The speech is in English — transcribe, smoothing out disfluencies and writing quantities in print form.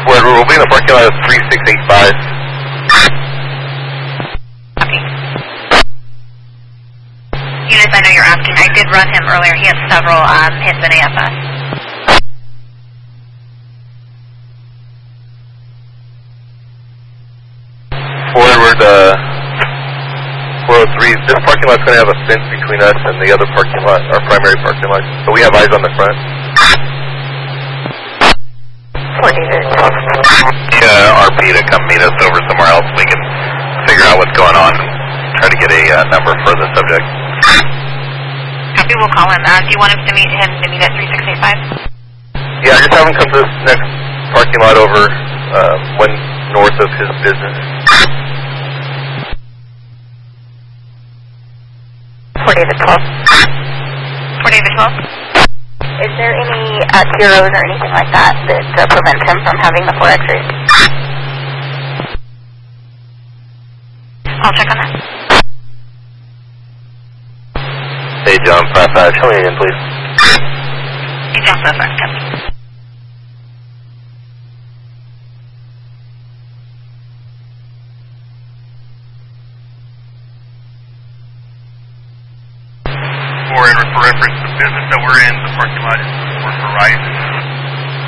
We'll be in the parking lot of 3685. Okay. Eunice, I know you're asking. I did run him earlier. He had several hits in AFS. Forward 403. This parking lot's going to have a fence between us and the other parking lot, our primary parking lot. So we have eyes on the front. RP to come meet us over somewhere else. We can figure out what's going on and try to get a number for the subject. Copy, we'll call him. Do you want him to meet at 3685? Yeah, just have him come to this next parking lot over one north of his business. 48-12. 48-12. Is there any zeros or anything like that that prevents him from having the 4 X-rays? I'll check on that. Hey, John 55, show me again, please. Hey, John 55, copy. For reference, the business that we're in, the parking lot is for Verizon.